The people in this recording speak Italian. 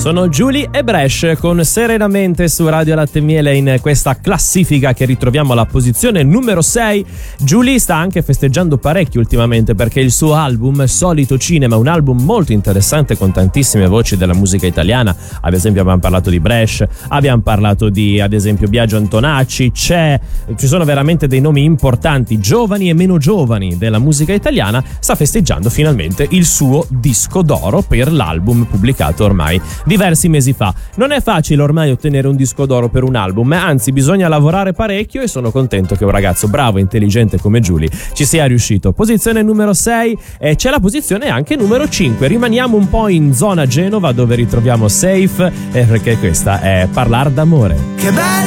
Sono Giuly e Bresh con Serenamente su Radio Latte e Miele in questa classifica che ritroviamo alla posizione numero 6. Giuly sta anche festeggiando parecchio ultimamente perché il suo album Solito Cinema, un album molto interessante con tantissime voci della musica italiana. Ad esempio abbiamo parlato di Bresh, abbiamo parlato di ad esempio Biagio Antonacci, ci sono veramente dei nomi importanti, giovani e meno giovani della musica italiana. Sta festeggiando finalmente il suo disco d'oro per l'album pubblicato ormai diversi mesi fa. Non è facile ormai ottenere un disco d'oro per un album, anzi bisogna lavorare parecchio e sono contento che un ragazzo bravo e intelligente come Giuly ci sia riuscito. Posizione numero 6 e c'è la posizione anche numero 5. Rimaniamo un po' in zona Genova dove ritroviamo Safe perché questa è Parlar d'amore. Che bello!